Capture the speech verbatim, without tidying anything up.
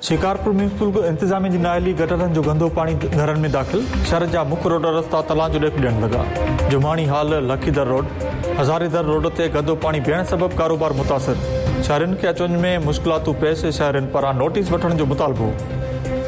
Shikarpur municipal इंतजामिया की नाअहली गटरन जो गंदो पानी घरन में दाखिल। शहर जा मुख्य रोड रस्ता तलां जो ॾेख ॾियण लगा। जुमानी हाल लखीदर रोड हज़ारेदर रोड ते गंदो पानी बीहण सबब कारोबार मुतासिर। शहरन के अचवञ में मुश्किलातूं पेश। शहरन पारां नोटिस वठण जो मुतालबो।